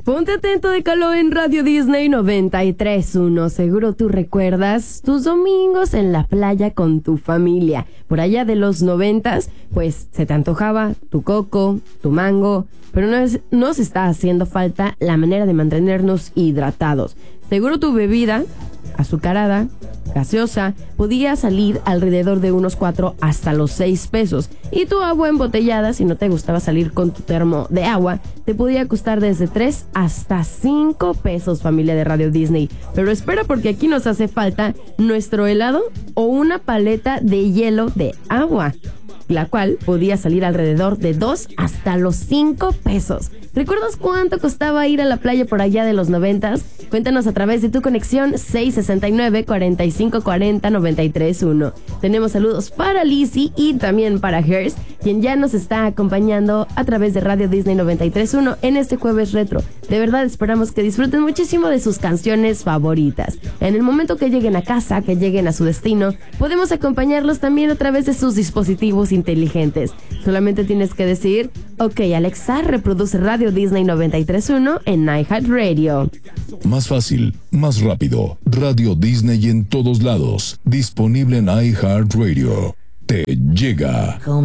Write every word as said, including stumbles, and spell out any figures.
Ponte atento de calor en Radio Disney noventa y tres punto uno. Seguro tú recuerdas tus domingos en la playa con tu familia. Por allá de los noventas, pues se te antojaba tu coco, tu mango, pero no es, nos está haciendo falta la manera de mantenernos hidratados. Seguro tu bebida azucarada, gaseosa, podía salir alrededor de unos cuatro hasta los seis pesos. Y tu agua embotellada, si no te gustaba salir con tu termo de agua, te podía costar desde tres hasta cinco pesos, familia de Radio Disney. Pero espera, porque aquí nos hace falta nuestro helado o una paleta de hielo de agua, la cual podía salir alrededor de dos hasta los cinco pesos. ¿Recuerdas cuánto costaba ir a la playa por allá de los noventas? Cuéntanos a través de tu conexión seis sesenta y nueve, cuarenta y cinco cuarenta, noventa y tres uno. Tenemos saludos para Lizzie y también para Hers, quien ya nos está acompañando a través de Radio Disney noventa y tres punto uno en este jueves retro. De verdad esperamos que disfruten muchísimo de sus canciones favoritas. En el momento que lleguen a casa, que lleguen a su destino, podemos acompañarlos también a través de sus dispositivos inteligentes. Solamente tienes que decir: ok, Alexa, reproduce Radio Disney noventa y tres punto uno en iHeartRadio. Más fácil, más rápido. Radio Disney en todos lados. Disponible en iHeartRadio. Te llega.